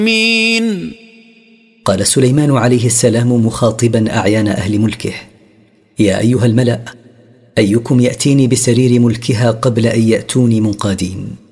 مين. قال سليمان عليه السلام مخاطبا أعيان أهل ملكه: يا أيها الملأ، أيكم يأتيني بسرير ملكها قبل أن يأتوني منقادين؟